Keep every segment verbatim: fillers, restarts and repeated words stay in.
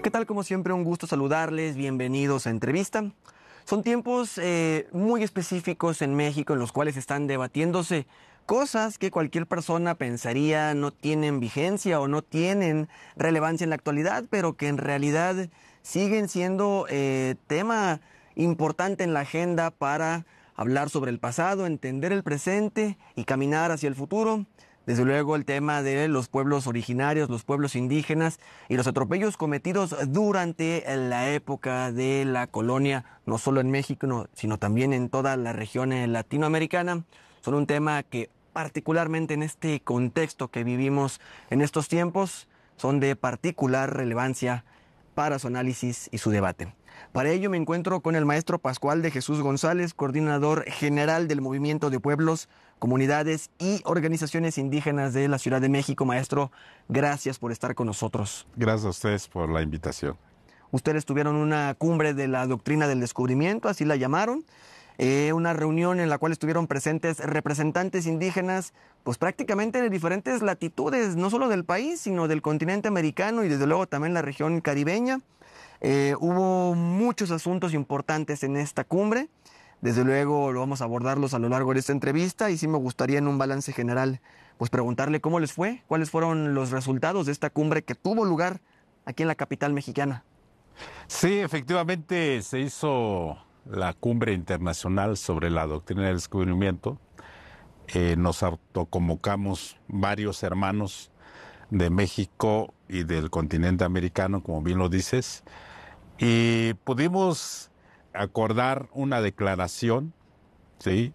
¿Qué tal? Como siempre, un gusto saludarles. Bienvenidos a Entrevista. Son tiempos eh, muy específicos en México en los cuales están debatiéndose cosas que cualquier persona pensaría no tienen vigencia o no tienen relevancia en la actualidad, pero que en realidad siguen siendo eh, tema importante en la agenda para hablar sobre el pasado, entender el presente y caminar hacia el futuro. Desde luego el tema de los pueblos originarios, los pueblos indígenas y los atropellos cometidos durante la época de la colonia, no solo en México, no, sino también en toda la región latinoamericana, son un tema que particularmente en este contexto que vivimos en estos tiempos, son de particular relevancia para su análisis y su debate. Para ello me encuentro con el maestro Pascual de Jesús González, coordinador general del Movimiento de Pueblos, Comunidades y Organizaciones Indígenas de la Ciudad de México. Maestro, gracias por estar con nosotros. Gracias a ustedes por la invitación. Ustedes tuvieron una cumbre de la doctrina del descubrimiento, así la llamaron, eh, una reunión en la cual estuvieron presentes representantes indígenas, pues prácticamente de diferentes latitudes, no solo del país, sino del continente americano y desde luego también la región caribeña. Eh, hubo muchos asuntos importantes en esta cumbre. Desde luego lo vamos a abordarlos a lo largo de esta entrevista y sí me gustaría en un balance general pues preguntarle cómo les fue, cuáles fueron los resultados de esta cumbre que tuvo lugar aquí en la capital mexicana. Sí, efectivamente se hizo la cumbre internacional sobre la doctrina del descubrimiento. Eh, nos autoconvocamos varios hermanos de México y del continente americano, como bien lo dices, y pudimos acordar una declaración, ¿sí?,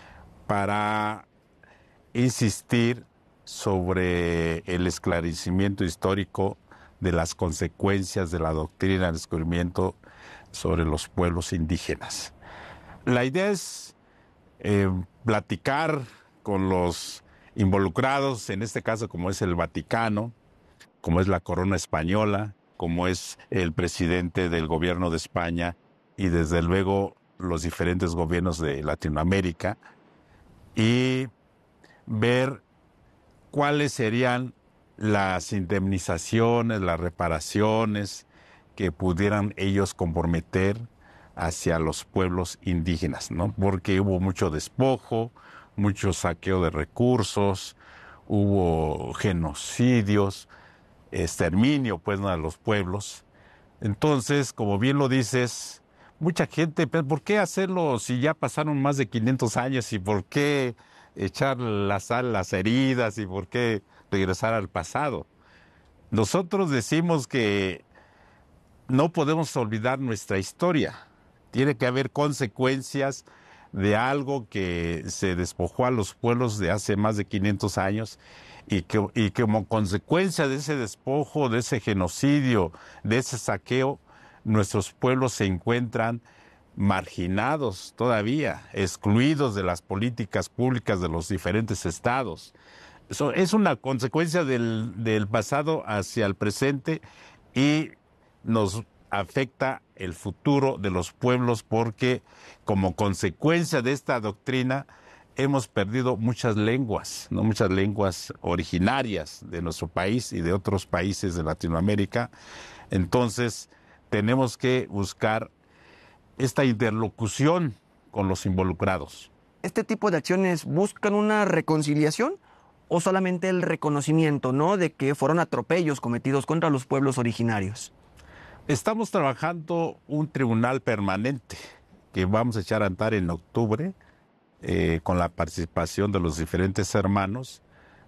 para insistir sobre el esclarecimiento histórico de las consecuencias de la doctrina del descubrimiento sobre los pueblos indígenas. La idea es eh, platicar con los involucrados, en este caso como es el Vaticano, como es la corona española, como es el presidente del gobierno de España y desde luego los diferentes gobiernos de Latinoamérica, y ver cuáles serían las indemnizaciones, las reparaciones que pudieran ellos comprometer hacia los pueblos indígenas, ¿no? Porque hubo mucho despojo, mucho saqueo de recursos, hubo genocidios, exterminio, pues, ¿no?, a los pueblos. Entonces, como bien lo dices, mucha gente, ¿por qué hacerlo si ya pasaron más de quinientos años? ¿Y por qué echar la sal a las heridas? ¿Y por qué regresar al pasado? Nosotros decimos que no podemos olvidar nuestra historia. Tiene que haber consecuencias de algo que se despojó a los pueblos de hace más de quinientos años y que, y que como consecuencia de ese despojo, de ese genocidio, de ese saqueo, nuestros pueblos se encuentran marginados todavía, excluidos de las políticas públicas de los diferentes estados. Eso es una consecuencia del, del pasado hacia el presente y nos afecta el futuro de los pueblos porque como consecuencia de esta doctrina hemos perdido muchas lenguas, ¿no? Muchas lenguas originarias de nuestro país y de otros países de Latinoamérica. Entonces tenemos que buscar esta interlocución con los involucrados. ¿Este tipo de acciones buscan una reconciliación o solamente el reconocimiento, ¿no?, de que fueron atropellos cometidos contra los pueblos originarios? Estamos trabajando un tribunal permanente que vamos a echar a andar en octubre eh, con la participación de los diferentes hermanos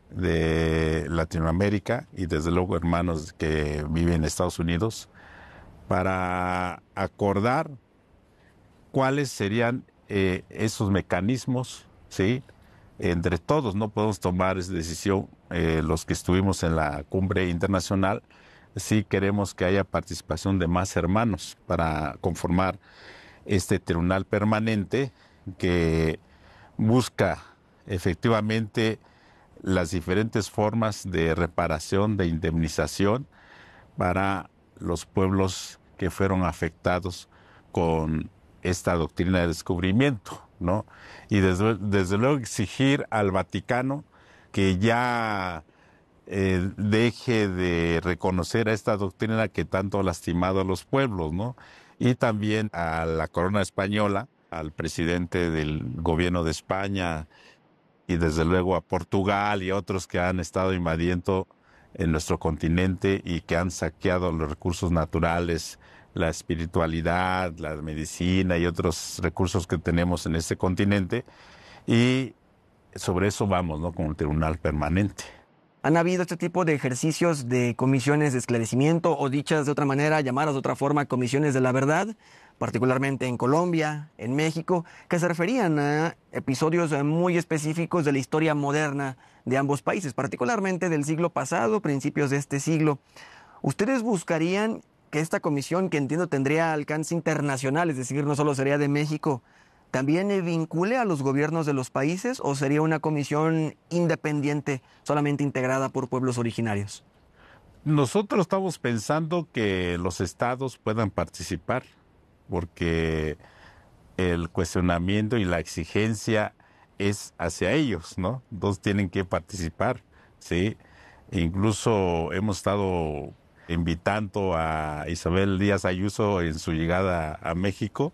de Latinoamérica y desde luego hermanos que viven en Estados Unidos para acordar cuáles serían eh, esos mecanismos, ¿sí? Entre todos, no podemos tomar esa decisión eh, los que estuvimos en la cumbre internacional. Sí queremos que haya participación de más hermanos para conformar este tribunal permanente que busca efectivamente las diferentes formas de reparación, de indemnización para los pueblos que fueron afectados con esta doctrina de descubrimiento, ¿no? Y desde, desde luego exigir al Vaticano que ya eh, deje de reconocer a esta doctrina que tanto ha lastimado a los pueblos, ¿no? Y también a la corona española, al presidente del gobierno de España y desde luego a Portugal y otros que han estado invadiendo en nuestro continente y que han saqueado los recursos naturales, la espiritualidad, la medicina y otros recursos que tenemos en este continente. Y sobre eso vamos, ¿no? Con un tribunal permanente. ¿Han habido este tipo de ejercicios de comisiones de esclarecimiento o, dichas de otra manera, llamadas de otra forma, comisiones de la verdad, particularmente en Colombia, en México, que se referían a episodios muy específicos de la historia moderna de ambos países, particularmente del siglo pasado, principios de este siglo? ¿Ustedes buscarían que esta comisión, que entiendo tendría alcance internacional, es decir, no solo sería de México, también vincule a los gobiernos de los países, o sería una comisión independiente, solamente integrada por pueblos originarios? Nosotros estamos pensando que los estados puedan participar, porque el cuestionamiento y la exigencia es hacia ellos, ¿no? Entonces tienen que participar, ¿sí? E incluso hemos estado invitando a Isabel Díaz Ayuso en su llegada a México,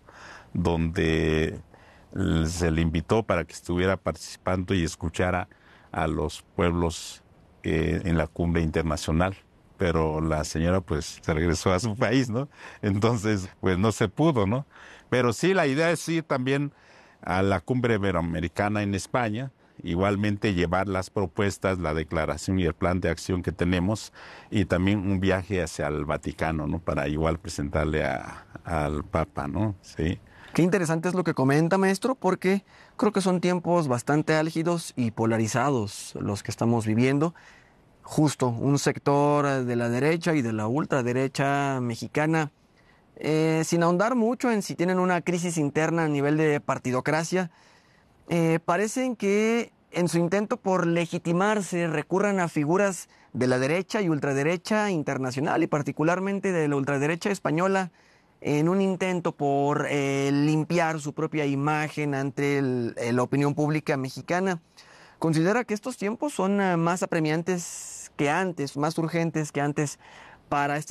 donde se le invitó para que estuviera participando y escuchara a los pueblos eh, en la cumbre internacional. Pero la señora pues se regresó a su país, ¿no? Entonces pues no se pudo, ¿no? Pero sí, la idea es ir también a la cumbre iberoamericana en España, igualmente llevar las propuestas, la declaración y el plan de acción que tenemos, y también un viaje hacia el Vaticano, ¿no? Para igual presentarle a, al Papa, ¿no? Sí. Qué interesante es lo que comenta, maestro, porque creo que son tiempos bastante álgidos y polarizados los que estamos viviendo. Justo un sector de la derecha y de la ultraderecha mexicana, eh, sin ahondar mucho en si tienen una crisis interna a nivel de partidocracia, eh, parecen que en su intento por legitimarse recurran a figuras de la derecha y ultraderecha internacional, y particularmente de la ultraderecha española, en un intento por eh, limpiar su propia imagen ante el, la opinión pública mexicana. ¿Considera que estos tiempos son uh, más apremiantes que antes, más urgentes que antes para estos